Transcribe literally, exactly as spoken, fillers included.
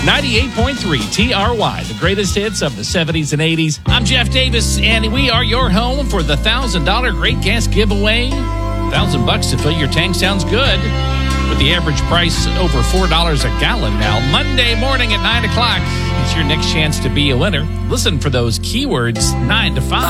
ninety-eight point three T R Y, the greatest hits of the seventies and eighties. I'm Jeff Davis, and we are your home for the one thousand dollars Great Gas Giveaway. one thousand bucks to fill your tank sounds good, with the average price over four dollars a gallon now. Monday morning at nine o'clock, it's your next chance to be a winner. Listen for those keywords nine to five.